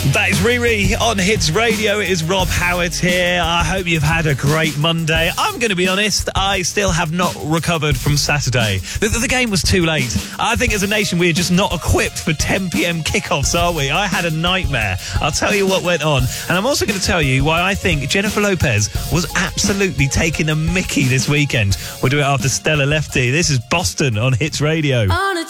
That is Riri on Hits Radio. It is Rob Howard here. I hope you've had a great Monday. I'm going to be honest, I still have not recovered from Saturday. The game was too late. I think as a nation we are just not equipped for 10 p.m. kickoffs, are we? I had a nightmare. I'll tell you what went on. And I'm also going to tell you why I think Jennifer Lopez was absolutely taking a mickey this weekend. We'll do it after Stella Lefty. This is Boston on Hits Radio.